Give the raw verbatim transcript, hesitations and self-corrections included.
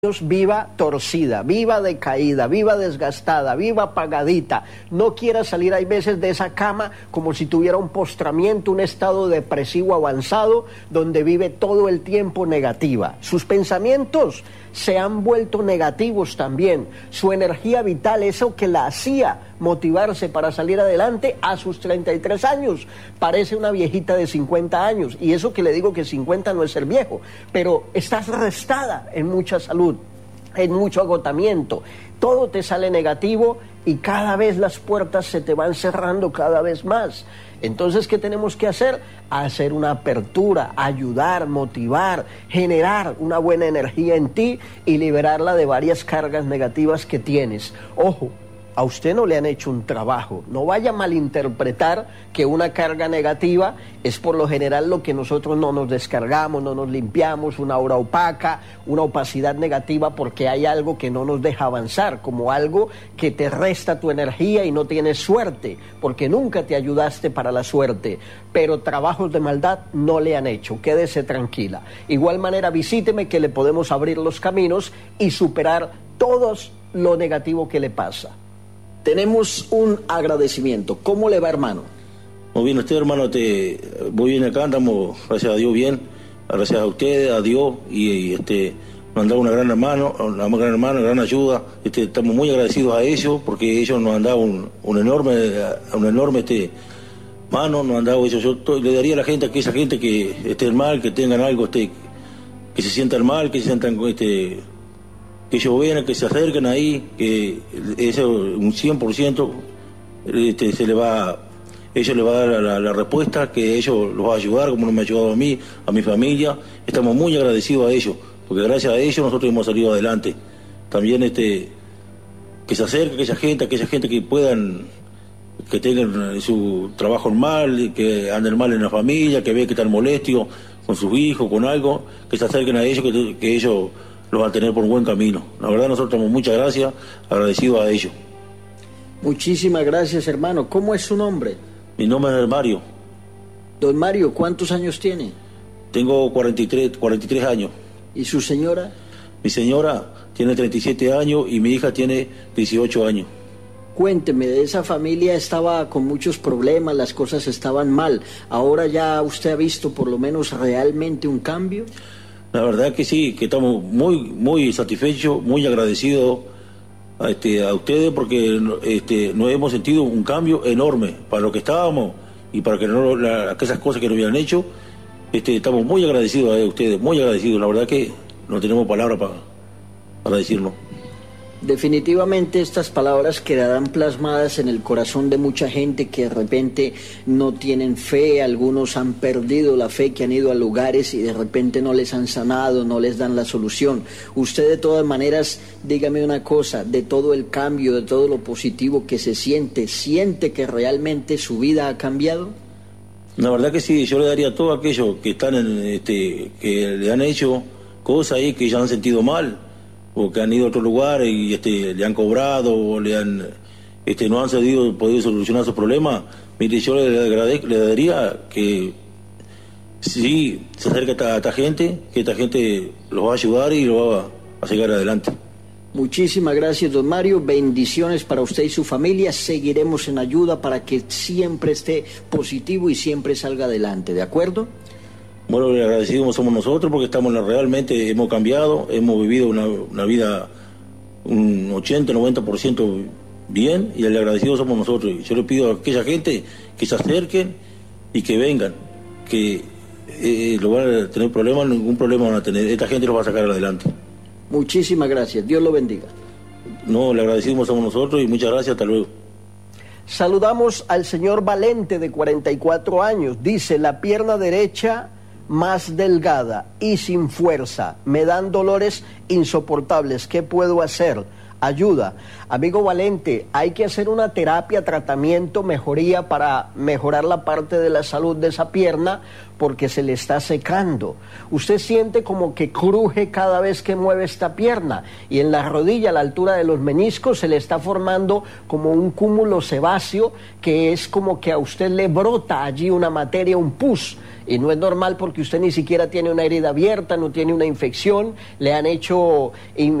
viva torcida, viva decaída, viva desgastada, viva apagadita. No quiera salir, hay veces, de esa cama como si tuviera un postramiento, un estado depresivo avanzado, donde vive todo el tiempo negativa. Sus pensamientos se han vuelto negativos también. Su energía vital, eso que la hacía motivarse para salir adelante a sus treinta y tres años, parece una viejita de cincuenta años. Y eso que le digo que cincuenta no es ser viejo, pero estás restada en mucha salud, en mucho agotamiento, todo te sale negativo y cada vez las puertas se te van cerrando cada vez más. Entonces, ¿qué tenemos que hacer? Hacer una apertura, ayudar, motivar, generar una buena energía en ti y liberarla de varias cargas negativas que tienes. Ojo, a usted no le han hecho un trabajo. No vaya a malinterpretar que una carga negativa es por lo general lo que nosotros no nos descargamos, no nos limpiamos, una aura opaca, una opacidad negativa porque hay algo que no nos deja avanzar, como algo que te resta tu energía y no tienes suerte, porque nunca te ayudaste para la suerte. Pero trabajos de maldad no le han hecho, quédese tranquila. Igual manera, visíteme que le podemos abrir los caminos y superar todo lo negativo que le pasa. Tenemos un agradecimiento. ¿Cómo le va, hermano? Muy bien, usted, hermano, te, muy bien acá, andamos, gracias a Dios, bien, gracias a ustedes, a Dios, y, y este, nos han dado una gran hermano, una gran hermana, una gran ayuda. Este, estamos muy agradecidos a ellos, porque ellos nos han dado un, un enorme, un enorme este, mano, nos han dado ellos. Yo to, le daría a la gente, a aquella gente que esté mal, que tengan algo, este, que se sientan mal, que se sientan, este, que ellos vean, que se acerquen ahí, que eso un cien por ciento este, se le va, ellos le va a dar la, la respuesta, que ellos los va a ayudar, como nos me ha ayudado a mí, a mi familia. Estamos muy agradecidos a ellos, porque gracias a ellos nosotros hemos salido adelante. También este, que se acerque aquella gente, aquella gente que puedan, que tengan su trabajo mal, que anden mal en la familia, que vean que están molestos con sus hijos, con algo, que se acerquen a ellos, que, que ellos lo van a tener por un buen camino. La verdad, nosotros damos muchas gracias, agradecidos a ellos. Muchísimas gracias, hermano. ¿Cómo es su nombre? Mi nombre es Mario. Don Mario, ¿cuántos años tiene? Tengo cuarenta y tres, cuarenta y tres años. ¿Y su señora? Mi señora tiene treinta y siete años y mi hija tiene dieciocho años. Cuénteme, de esa familia estaba con muchos problemas, las cosas estaban mal. ¿Ahora ya usted ha visto por lo menos realmente un cambio? La verdad que sí, que estamos muy muy satisfechos, muy agradecidos a, este, a ustedes, porque este, nos hemos sentido un cambio enorme para lo que estábamos y para que no la, aquellas cosas que nos habían hecho. Este, estamos muy agradecidos a ustedes, muy agradecidos. La verdad que no tenemos palabras para, para decirlo. Definitivamente estas palabras quedarán plasmadas en el corazón de mucha gente que de repente no tienen fe. Algunos han perdido la fe, que han ido a lugares y de repente no les han sanado, no les dan la solución. Usted, de todas maneras, dígame una cosa, de todo el cambio, de todo lo positivo que se siente, ¿siente que realmente su vida ha cambiado? La verdad que sí, yo le daría a todos aquellos que están en, este, que le han hecho cosas ahí que ya han sentido mal, o que han ido a otro lugar y este, le han cobrado o le han, este, no han cedido, podido solucionar sus problemas. Mire, yo le, agradezco, le daría que sí se acerque a esta, a esta gente, que esta gente los va a ayudar y los va a sacar adelante. Muchísimas gracias, don Mario. Bendiciones para usted y su familia. Seguiremos en ayuda para que siempre esté positivo y siempre salga adelante, ¿de acuerdo? Bueno, le agradecidos somos nosotros, porque estamos realmente, hemos cambiado, hemos vivido una, una vida un ochenta, noventa por ciento bien, y el agradecido somos nosotros. Yo le pido a aquella gente que se acerquen y que vengan, que eh, lo van a tener problemas, ningún problema van a tener, esta gente los va a sacar adelante. Muchísimas gracias, Dios lo bendiga. No, le agradecimos somos nosotros y muchas gracias, hasta luego. Saludamos al señor Valente, de cuarenta y cuatro años. Dice: la pierna derecha más delgada y sin fuerza, me dan dolores insoportables, ¿qué puedo hacer? ayuda. Amigo Valente, hay que hacer una terapia, tratamiento, mejoría para mejorar la parte de la salud de esa pierna porque se le está secando. Usted siente como que cruje cada vez que mueve esta pierna y en la rodilla, a la altura de los meniscos, se le está formando como un cúmulo sebáceo que es como que a usted le brota allí una materia, un pus. Y no es normal porque usted ni siquiera tiene una herida abierta, no tiene una infección, le han hecho